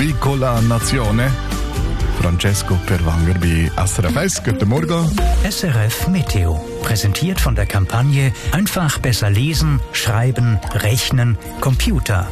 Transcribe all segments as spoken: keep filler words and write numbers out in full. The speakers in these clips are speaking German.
Piccola Nazione. Francesco Perwanger bei S R F eins. Guten Morgen. S R F Meteo. Präsentiert von der Kampagne Einfach besser lesen, schreiben, rechnen, Computer.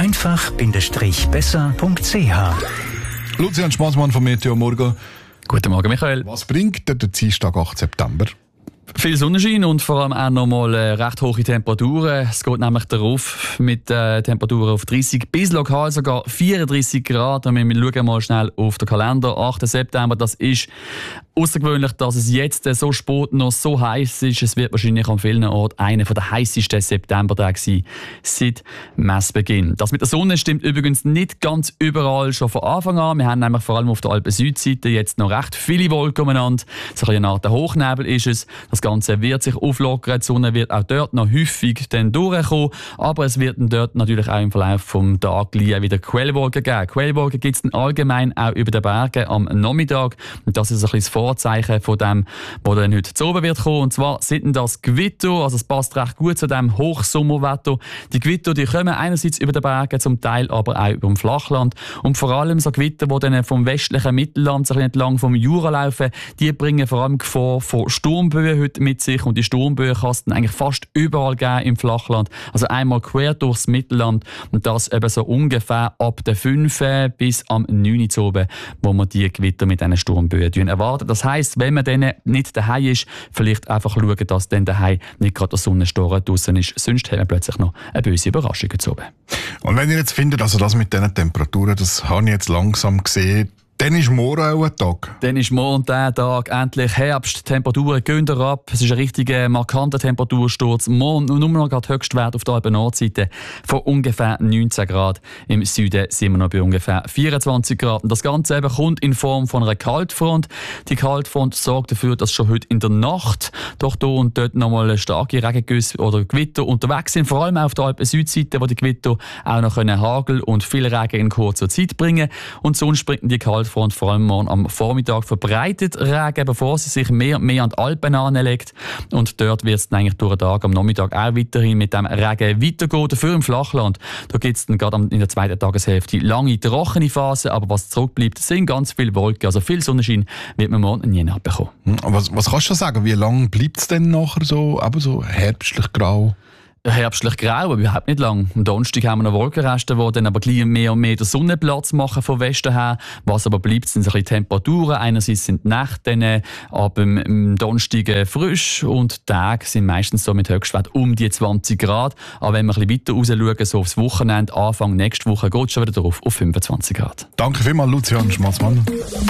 einfach-besser punkt c h. Lucian Schmaßmann vom Meteo. Morgen. Guten Morgen, Michael. Was bringt der Dienstag, achten September? Viel Sonnenschein und vor allem auch noch mal äh, recht hohe Temperaturen. Es geht nämlich darauf mit äh, Temperaturen auf dreißig bis lokal sogar vierunddreißig Grad. Und wir schauen mal schnell auf den Kalender. achten September, das ist außergewöhnlich, dass es jetzt äh, so spät noch so heiß ist. Es wird wahrscheinlich an vielen Orten einer der heißesten Septembertage sein seit Messbeginn. Das mit der Sonne stimmt übrigens nicht ganz überall schon von Anfang an. Wir haben nämlich vor allem auf der Alpen-Südseite jetzt noch recht viele Wolken umeinander. So eine Art Hochnebel ist es. Das Ganze wird sich auflockern. Die Sonne wird auch dort noch häufig dann durchkommen. Aber es wird dann dort natürlich auch im Verlauf des Tages wieder Quellwolken geben. Quellwolken gibt es dann allgemein auch über den Bergen am Nachmittag. Und das ist ein bisschen das Vorzeichen von dem, was dann heute zu oben wird kommen. Und zwar sind das Gewitter. Also es passt recht gut zu dem Hochsommerwetter. Die Gewitter, die kommen einerseits über den Bergen, zum Teil aber auch über dem Flachland. Und vor allem so Gewitter, die dann vom westlichen Mittelland so entlang vom Jura laufen, die bringen vor allem Gefahr von Sturmböen heute mit sich, und die Sturmböen kann es eigentlich fast überall geben im Flachland. Also einmal quer durchs Mittelland, und das eben so ungefähr ab der fünf bis am neun Uhr oben, wo man die Gewitter mit diesen Sturmböen erwarten. Das heisst, wenn man dann nicht daheim ist, vielleicht einfach schauen, dass dann daheim nicht gerade der Sonnenstorch draussen ist. Sonst haben wir plötzlich noch eine böse Überraschung oben. Und wenn ihr jetzt findet, also das mit diesen Temperaturen, das habe ich jetzt langsam gesehen, dann ist morgen auch ein Tag. Dann ist morgen der Tag endlich Herbst. Die Temperaturen gehen ab. Es ist ein richtiger markanter Temperatursturz. Morgen nur noch gerade Höchstwert auf der Alpen-Nordseite von ungefähr neunzehn Grad. Im Süden sind wir noch bei ungefähr vierundzwanzig Grad. Und das Ganze eben kommt in Form von einer Kaltfront. Die Kaltfront sorgt dafür, dass schon heute in der Nacht doch hier und dort nochmal starke Regengüsse oder Gewitter unterwegs sind. Vor allem auf der Alpen-Südseite, wo die Gewitter auch noch können Hagel und viel Regen in kurzer Zeit bringen. Und sonst bringt die Kaltfront vor allem morgen am Vormittag verbreitet Regen, bevor sie sich mehr und mehr an die Alpen anlegt. Und dort wird es dann eigentlich durch den Tag am Nachmittag auch weiterhin mit dem Regen weitergehen. Dafür im Flachland, da gibt es dann gerade in der zweiten Tageshälfte lange trockene Phasen, aber was zurückbleibt, sind ganz viele Wolken. Also viel Sonnenschein wird man morgen nie nachbekommen. Was, was kannst du sagen, wie lange bleibt es denn nachher so, aber so herbstlich grau? Herbstlich grau, aber überhaupt nicht lang. Am Donnerstag haben wir noch Wolkenreste, die dann aber gleich mehr und mehr den Sonnenplatz machen von Westen her. Was aber bleibt, sind so ein bisschen Temperaturen. Einerseits sind die Nächte dann ab dem Donnerstag frisch, und die Tage sind meistens so mit Höchstwert um die zwanzig Grad. Aber wenn wir ein bisschen weiter raus schauen, so aufs Wochenende, Anfang nächste Woche, geht es schon wieder drauf auf fünfundzwanzig Grad. Danke vielmals, Lucian Schmatzmann.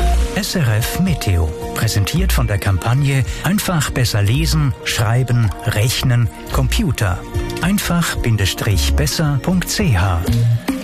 S R F Meteo. Präsentiert von der Kampagne Einfach besser lesen, schreiben, rechnen, Computer. einfach-besser punkt c h.